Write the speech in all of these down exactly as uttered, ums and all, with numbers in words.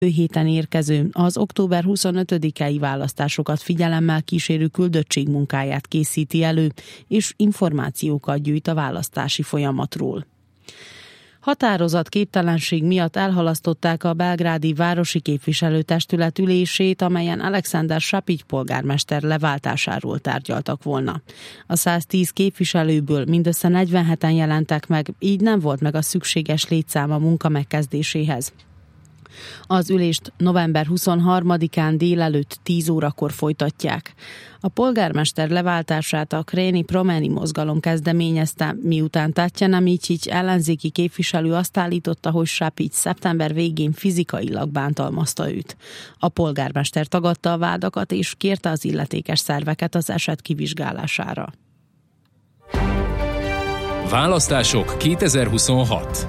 héten érkező, az október huszonötödikei választásokat figyelemmel kísérő küldöttség munkáját készíti elő, és információkat gyűjt a választási folyamatról. Határozat képtelenség miatt elhalasztották a belgrádi városi képviselőtestület ülését, amelyen Alexander Sapic polgármester leváltásáról tárgyaltak volna. A száztíz képviselőből mindössze negyvenheten jelentek meg, így nem volt meg a szükséges létszám a munka megkezdéséhez. Az ülést november huszonharmadikán délelőtt tíz órakor folytatják. A polgármester leváltását a Kréni Promeni mozgalom kezdeményezte, miután Tatjana Micic ellenzéki képviselő azt állította, hogy Sapic szeptember végén fizikailag bántalmazta őt. A polgármester tagadta a vádakat és kérte az illetékes szerveket az eset kivizsgálására. Választások kétezer-huszonhat.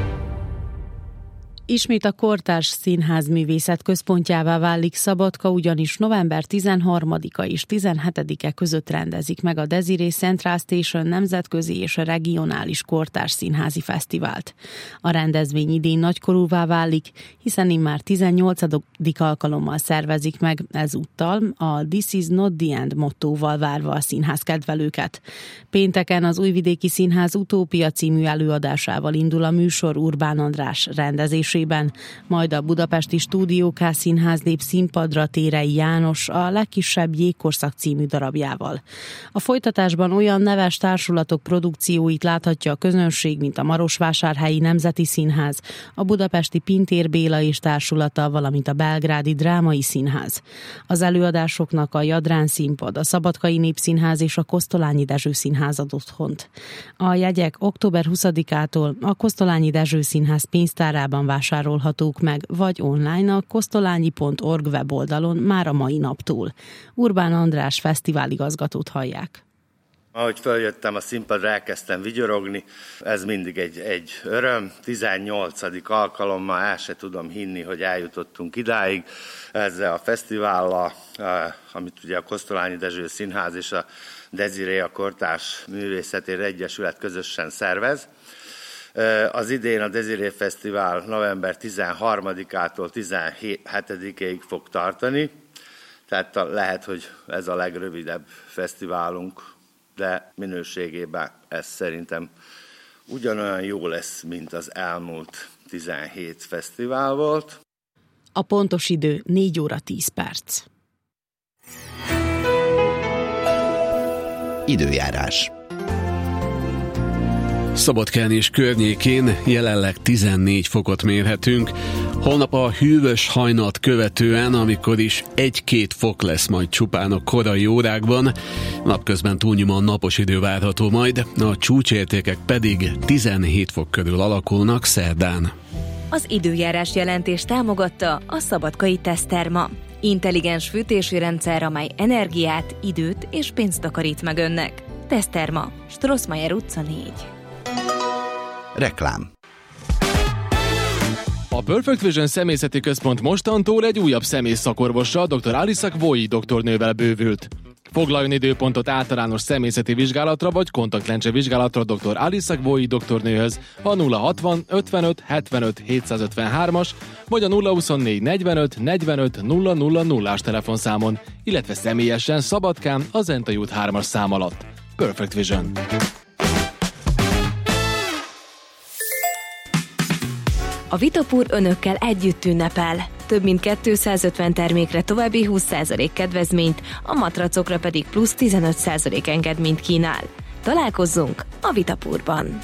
Ismét a Kortárs Színház művészet központjává válik Szabadka, ugyanis november tizenharmadika és tizenhetedike között rendezik meg a Desiree Central Station nemzetközi és regionális kortárs színházi fesztivált. A rendezvény idén nagykorúvá válik, hiszen immár tizennyolcadik alkalommal szervezik meg, ezúttal a This is not the end mottóval várva a színház kedvelőket. Pénteken az Újvidéki Színház Utópia című előadásával indul a műsor Urbán András rendezésében, majd a budapesti Stúdió K Színház lép színpadra Térei János a Legkisebb jégkorszak című darabjával. A folytatásban olyan neves társulatok produkcióit láthatja a közönség, mint a Marosvásárhelyi Nemzeti Színház, a budapesti Pintér Béla és társulata, valamint a belgrádi Drámai Színház. Az előadásoknak a Jadrán Színpad, a Szabadkai Népszínház és a Kosztolányi Dezső Színház ad otthont. A jegyek október huszadikától a Kosztolányi Dezső Színház pénztárában vásárolhatók meg, vagy online a kosztolányi pont org weboldalon már a mai naptól. Urbán András fesztiváligazgatót hallják. Ahogy feljöttem a színpadra, elkezdtem vigyorogni, ez mindig egy, egy öröm. tizennyolcadik alkalommal el se tudom hinni, hogy eljutottunk idáig ezzel a fesztivállal, amit ugye a Kosztolányi Dezső Színház és a Desiree, a Kortárs Művészetért Egyesület közösen szervez. Az idén a Desiree Fesztivál november tizenharmadikától tizenhetedikéig fog tartani, tehát lehet, hogy ez a legrövidebb fesztiválunk, de minőségében ez szerintem ugyanolyan jó lesz, mint az elmúlt tizenhét fesztivál volt. A pontos idő négy óra tíz perc. Időjárás. Szabadkán és környékén jelenleg tizennégy fokot mérhetünk. Holnap a hűvös hajnalt követően, amikor is egy-két fok lesz majd csupán a korai órákban, napközben túlnyomóan napos idő várható majd, a csúcsértékek pedig tizenhét fok körül alakulnak szerdán. Az időjárás jelentés támogatta a Szabadkai Teszterma. Intelligens fűtési rendszer, amely energiát, időt és pénzt takarít meg önnek. Teszterma, Strossmayer utca négy. Reklám. A Perfect Vision Személyzeti Központ mostantól egy újabb szemész szakorvossal, dr. Aliszak Vói doktornővel bővült. Foglaljon időpontot általános személyzeti vizsgálatra vagy kontaktlencse vizsgálatra dr. Aliszak Vói doktornőhöz a nulla hatvan ötvenöt hetvenöt hétszázötvenhármas vagy a nulla huszonnégy negyvenöt negyvenöt nulla nulla nullás telefonszámon, illetve személyesen Szabadkán a Zentai út hármas szám alatt. Perfect Vision. A Vitapur önökkel együtt ünnepel. Több mint kétszázötven termékre további húsz százalék kedvezményt, a matracokra pedig plusz tizenöt százalék engedményt kínál. Találkozzunk a Vitapurban!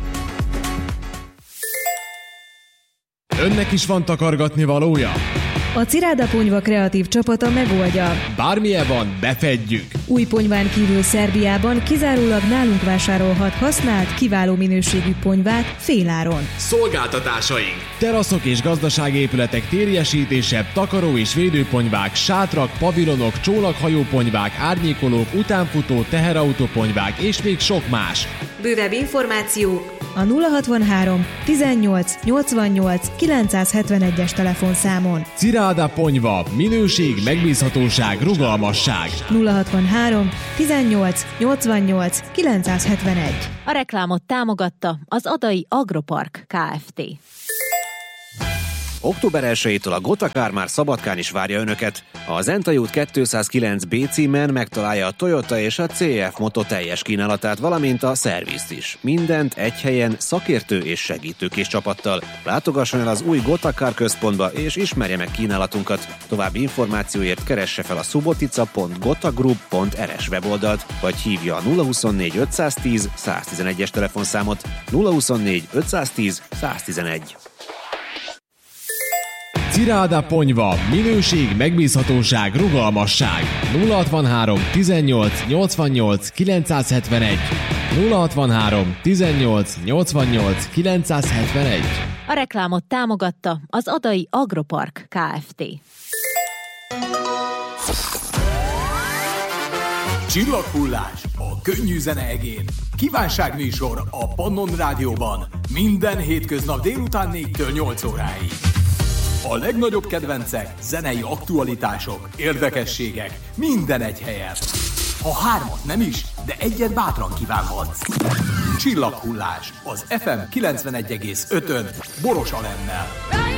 Önnek is van takargatni valója? A Ciráda Ponyva kreatív csapata megoldja. Bármilyen van, befedjük! Új ponyván kívül Szerbiában kizárólag nálunk vásárolhat használt, kiváló minőségű ponyvát féláron. Szolgáltatásaink! Teraszok és gazdaságépületek térjesítése, takaró és védőponyvák, sátrak, pavilonok, csónakhajóponyvák, árnyékolók, utánfutó, teherautóponyvák és még sok más. Bővebb információ a nulla hatvanhárom tizennyolc nyolcvannyolc kilencszázhetvenegyes telefonszámon. Ciráda Ponyva. Minőség, megbízhatóság, rugalmasság. nulla hatvanhárom tizennyolc nyolcvannyolc kilencszázhetvenegy. A reklámot támogatta az Adai Agropark Kft. október elsejétől a Gotakár már Szabadkán is várja Önöket. A Zentai út kétszázkilenc bé címen megtalálja a Toyota és a cé ef Moto teljes kínálatát, valamint a szervizt is. Mindent egy helyen szakértő és segítőkés csapattal. Látogasson el az új Gotakár központba és ismerje meg kínálatunkat. További információért keresse fel a subotica pont gotagroup pont er es weboldalt, vagy hívja a nulla huszonnégy ötszáztíz száztizenegyes telefonszámot. nulla huszonnégy ötszáztíz száztizenegy. Ciráda Ponyva. Minőség, megbízhatóság, rugalmasság. nulla hatvanhárom tizennyolc nyolcvannyolc kilencszázhetvenegy. nulla hatvanhárom tizennyolc nyolcvannyolc kilencszázhetvenegy. A reklámot támogatta az Adai Agropark Kft. Csillaghullás a könnyű zene egén. Kívánságműsor a Pannon Rádióban. Minden hétköznap délután négytől nyolc óráig. A legnagyobb kedvencek, zenei aktualitások, érdekességek, minden egy helyen. Ha hármat nem is, de egyet bátran kívánhatsz. Csillaghullás az ef em kilencvenegy egész ötön Boros Alennel.